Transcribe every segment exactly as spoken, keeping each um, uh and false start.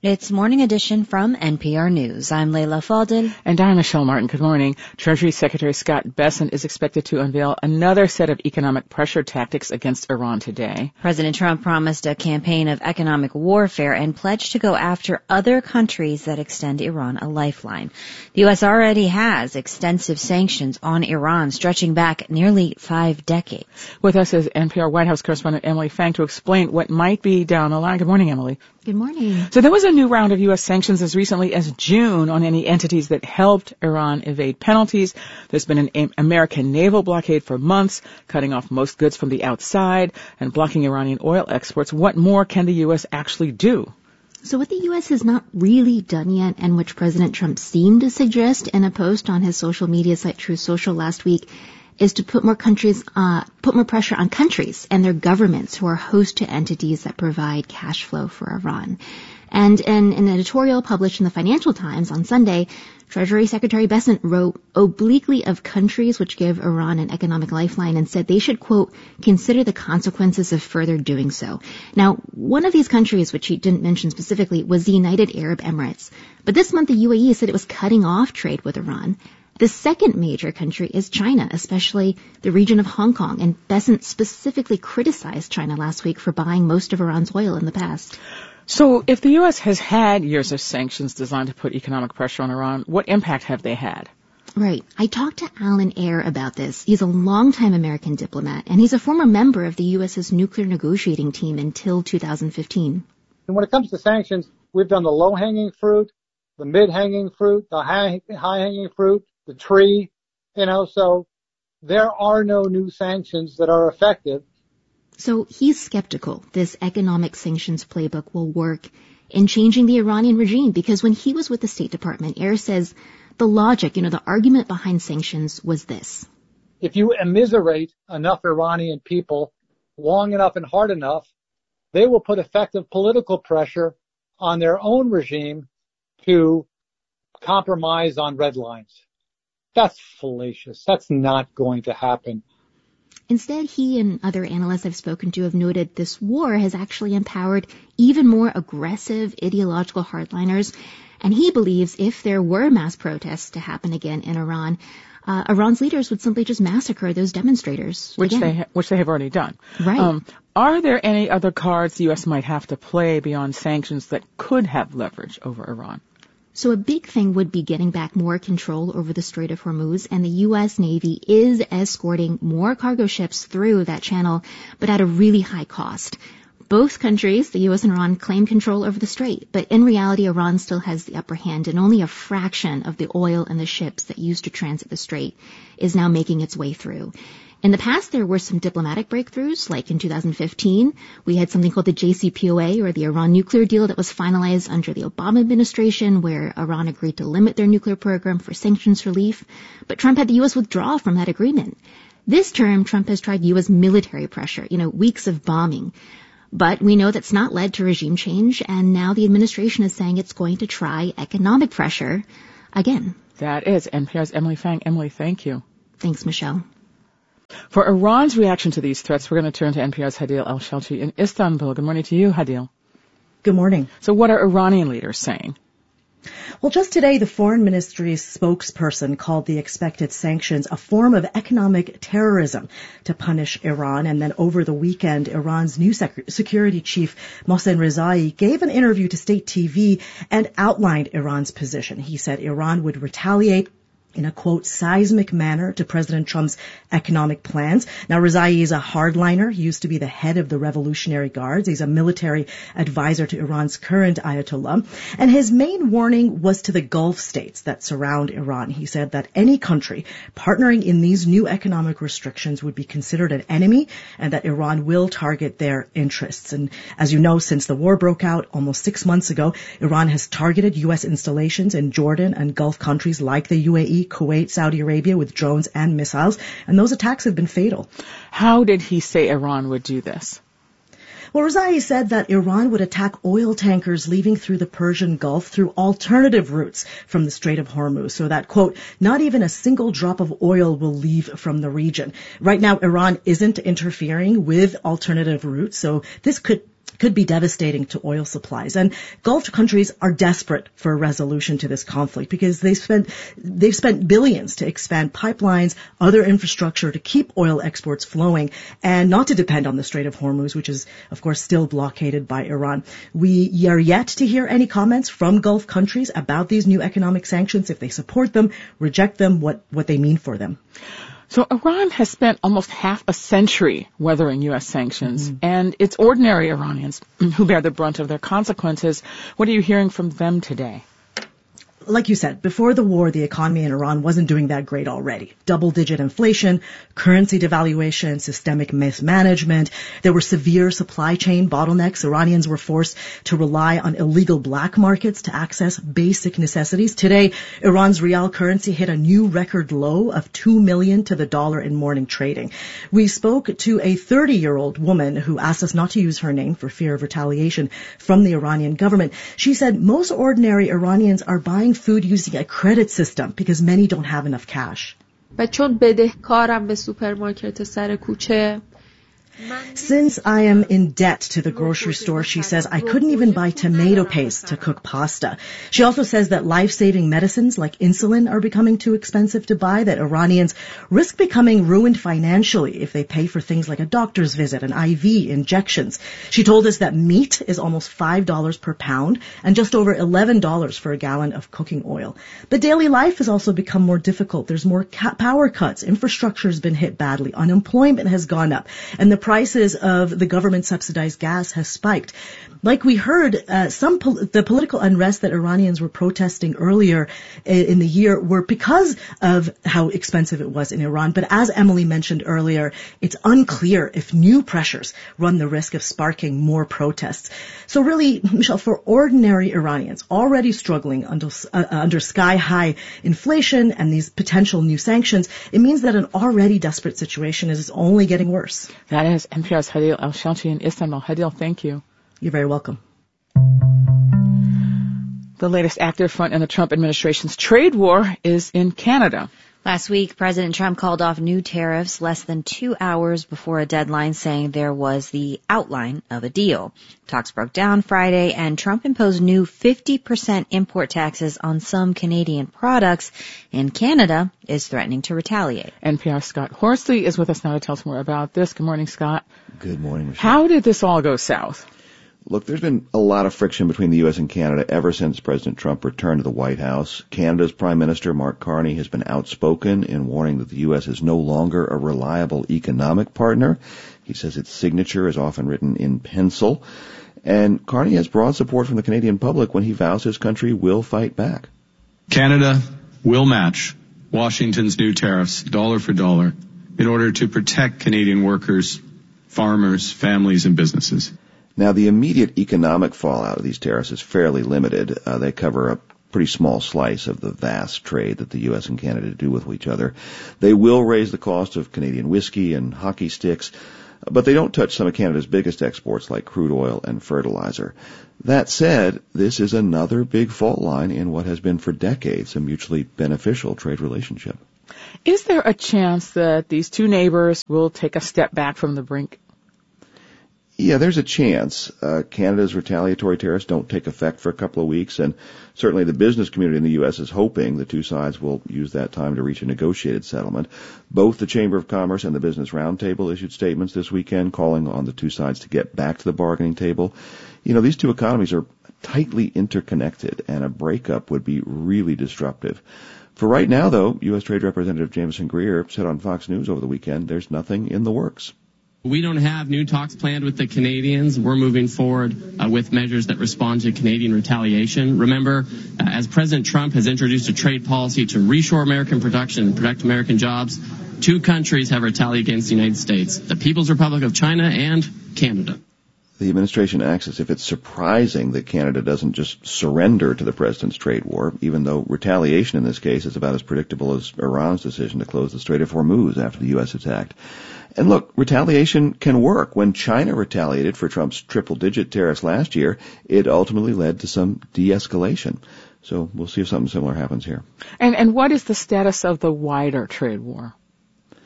It's Morning Edition from N P R News. I'm Leila Fadel. And I'm Michelle Martin. Good morning. Treasury Secretary Scott Bessent is expected to unveil another set of economic pressure tactics against Iran today. President Trump promised a campaign of economic warfare and pledged to go after other countries that extend Iran a lifeline. The U S already has extensive sanctions on Iran stretching back nearly five decades. With us is N P R White House correspondent Emily Fang to explain what might be down the line. Good morning, Emily. Good morning. So there was a new round of U S sanctions as recently as June on any entities that helped Iran evade penalties. There's been an American naval blockade for months, cutting off most goods from the outside and blocking Iranian oil exports. What more can the U S actually do? So what the U S has not really done yet, and which President Trump seemed to suggest in a post on his social media site Truth Social last week, is to put more countries, uh, put more pressure on countries and their governments who are host to entities that provide cash flow for Iran. And in an editorial published in the Financial Times on Sunday, Treasury Secretary Bessent wrote obliquely of countries which give Iran an economic lifeline and said they should, quote, consider the consequences of further doing so. Now, one of these countries, which he didn't mention specifically, was the United Arab Emirates. But this month, the U A E said it was cutting off trade with Iran. The second major country is China, especially the region of Hong Kong, and Bessent specifically criticized China last week for buying most of Iran's oil in the past. So if the U S has had years of sanctions designed to put economic pressure on Iran, what impact have they had? Right. I talked to Alan Ayer about this. He's a longtime American diplomat, and he's a former member of the U S's nuclear negotiating team until two thousand fifteen. And when it comes to sanctions, we've done the low-hanging fruit, the mid-hanging fruit, the high, high-hanging fruit, the tree, you know, so there are no new sanctions that are effective. So he's skeptical this economic sanctions playbook will work in changing the Iranian regime, because when he was with the State Department, Ayer says the logic, you know, the argument behind sanctions was this. If you immiserate enough Iranian people long enough and hard enough, they will put effective political pressure on their own regime to compromise on red lines. That's fallacious. That's not going to happen. Instead, he and other analysts I've spoken to have noted this war has actually empowered even more aggressive ideological hardliners. And he believes if there were mass protests to happen again in Iran, uh, Iran's leaders would simply just massacre those demonstrators. Which again. they ha- which they have already done. Right. Um, are there any other cards the U S might have to play beyond sanctions that could have leverage over Iran? So a big thing would be getting back more control over the Strait of Hormuz, and the U S Navy is escorting more cargo ships through that channel, but at a really high cost. Both countries, the U S and Iran, claim control over the strait, but in reality, Iran still has the upper hand, and only a fraction of the oil and the ships that used to transit the strait is now making its way through. In the past, there were some diplomatic breakthroughs, like in two thousand fifteen, we had something called the J C P O A, or the Iran nuclear deal, that was finalized under the Obama administration, where Iran agreed to limit their nuclear program for sanctions relief. But Trump had the U S withdraw from that agreement. This term, Trump has tried U S military pressure, you know, weeks of bombing. But we know that's not led to regime change, and now the administration is saying it's going to try economic pressure again. That is N P R's Emily Fang. Emily, thank you. Thanks, Michelle. For Iran's reaction to these threats, we're going to turn to N P R's Hadil El-Shalchi in Istanbul. Good morning to you, Hadil. Good morning. So what are Iranian leaders saying? Well, just today, the foreign ministry's spokesperson called the expected sanctions a form of economic terrorism to punish Iran. And then over the weekend, Iran's new sec- security chief, Mohsen Rezai, gave an interview to state T V and outlined Iran's position. He said Iran would retaliate in a, quote, seismic manner to President Trump's economic plans. Now, Rezai is a hardliner. He used to be the head of the Revolutionary Guards. He's a military advisor to Iran's current Ayatollah. And his main warning was to the Gulf states that surround Iran. He said that any country partnering in these new economic restrictions would be considered an enemy, and that Iran will target their interests. And as you know, since the war broke out almost six months ago, Iran has targeted U S installations in Jordan and Gulf countries like the U A E, Kuwait, Saudi Arabia with drones and missiles, and those attacks have been fatal. How did he say Iran would do this? Well, Rezai said that Iran would attack oil tankers leaving through the Persian Gulf through alternative routes from the Strait of Hormuz, so that, quote, not even a single drop of oil will leave from the region. Right now, Iran isn't interfering with alternative routes, so this could could be devastating to oil supplies. And Gulf countries are desperate for a resolution to this conflict because they spent, they've spent billions to expand pipelines, other infrastructure to keep oil exports flowing and not to depend on the Strait of Hormuz, which is, of course, still blockaded by Iran. We are yet to hear any comments from Gulf countries about these new economic sanctions, if they support them, reject them, what, what they mean for them. So Iran has spent almost half a century weathering U S sanctions, mm-hmm. and it's ordinary Iranians who bear the brunt of their consequences. What are you hearing from them today? Like you said, before the war, the economy in Iran wasn't doing that great already. Double-digit inflation, currency devaluation, systemic mismanagement. There were severe supply chain bottlenecks. Iranians were forced to rely on illegal black markets to access basic necessities. Today, Iran's rial currency hit a new record low of two million to the dollar in morning trading. We spoke to a thirty-year-old woman who asked us not to use her name for fear of retaliation from the Iranian government. She said most ordinary Iranians are buying food using a credit system because many don't have enough cash. و چون بدهکارم به سوپرمارکت سر کوچه Since I am in debt to the grocery store, she says, I couldn't even buy tomato paste to cook pasta. She also says that life-saving medicines like insulin are becoming too expensive to buy, that Iranians risk becoming ruined financially if they pay for things like a doctor's visit, an I V, injections. She told us that meat is almost five dollars per pound and just over eleven dollars for a gallon of cooking oil. But daily life has also become more difficult. There's more ca- power cuts. Infrastructure has been hit badly. Unemployment has gone up. And the prices of the government-subsidized gas has spiked. Like we heard, uh, some pol- the political unrest that Iranians were protesting earlier in the year were because of how expensive it was in Iran. But as Emily mentioned earlier, it's unclear if new pressures run the risk of sparking more protests. So really, Michelle, for ordinary Iranians already struggling under, uh, under sky-high inflation and these potential new sanctions, it means that an already desperate situation is only getting worse. That is N P R's Hadil El-Shanti in Istanbul. Hadil, thank you. You're very welcome. The latest active front in the Trump administration's trade war is in Canada. Last week, President Trump called off new tariffs less than two hours before a deadline, saying there was the outline of a deal. Talks broke down Friday, and Trump imposed new fifty percent import taxes on some Canadian products, and Canada is threatening to retaliate. N P R's Scott Horsley is with us now to tell us more about this. Good morning, Scott. Good morning, Michelle. How did this all go south? Look, there's been a lot of friction between the U S and Canada ever since President Trump returned to the White House. Canada's Prime Minister, Mark Carney, has been outspoken in warning that the U S is no longer a reliable economic partner. He says its signature is often written in pencil. And Carney has broad support from the Canadian public when he vows his country will fight back. Canada will match Washington's new tariffs dollar for dollar in order to protect Canadian workers, farmers, families, and businesses. Now, the immediate economic fallout of these tariffs is fairly limited. Uh, they cover a pretty small slice of the vast trade that the U S and Canada do with each other. They will raise the cost of Canadian whiskey and hockey sticks, but they don't touch some of Canada's biggest exports like crude oil and fertilizer. That said, this is another big fault line in what has been for decades a mutually beneficial trade relationship. Is there a chance that these two neighbors will take a step back from the brink? Yeah, there's a chance. Uh, Canada's retaliatory tariffs don't take effect for a couple of weeks, and certainly the business community in the U S is hoping the two sides will use that time to reach a negotiated settlement. Both the Chamber of Commerce and the Business Roundtable issued statements this weekend calling on the two sides to get back to the bargaining table. You know, these two economies are tightly interconnected, and a breakup would be really disruptive. For right now, though, U S Trade Representative Jameson Greer said on Fox News over the weekend there's nothing in the works. We don't have new talks planned with the Canadians. We're moving forward uh, with measures that respond to Canadian retaliation. Remember, uh, as President Trump has introduced a trade policy to reshore American production and protect American jobs, two countries have retaliated against the United States, the People's Republic of China and Canada. The administration acts as if it's surprising that Canada doesn't just surrender to the president's trade war, even though retaliation in this case is about as predictable as Iran's decision to close the Strait of Hormuz after the U S attacked. And look, retaliation can work. When China retaliated for Trump's triple-digit tariffs last year, it ultimately led to some de-escalation. So we'll see if something similar happens here. And, and what is the status of the wider trade war?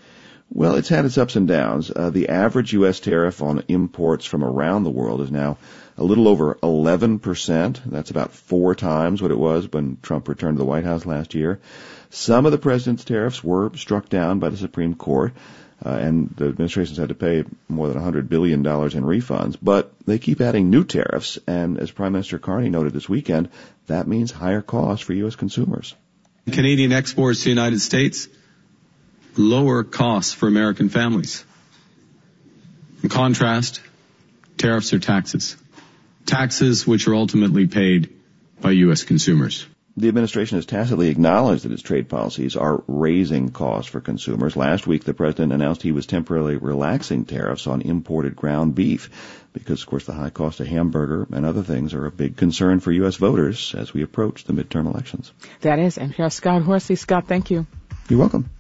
Well, it's had its ups and downs. Uh, the average U S tariff on imports from around the world is now a little over eleven percent. That's about four times what it was when Trump returned to the White House last year. Some of the president's tariffs were struck down by the Supreme Court, uh, and the administration's had to pay more than one hundred billion dollars in refunds. But they keep adding new tariffs, and as Prime Minister Carney noted this weekend, that means higher costs for U S consumers. Canadian exports to the United States, lower costs for American families. In contrast, tariffs are taxes. Taxes which are ultimately paid by U S consumers. The administration has tacitly acknowledged that its trade policies are raising costs for consumers. Last week, the president announced he was temporarily relaxing tariffs on imported ground beef because, of course, the high cost of hamburger and other things are a big concern for U S voters as we approach the midterm elections. That is N P R Scott Horsey. Scott, thank you. You're welcome.